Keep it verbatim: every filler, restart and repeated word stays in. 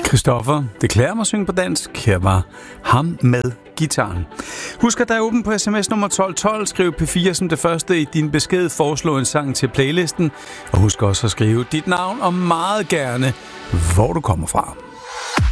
Christoffer, det klæder mig at synge på dansk. Her var ham med gitaren. Husk at der er åben på sms nummer tolv tolv. Skriv P fire som det første i din besked. Foreslå en sang til playlisten. Og husk også at skrive dit navn og meget gerne, hvor du kommer fra.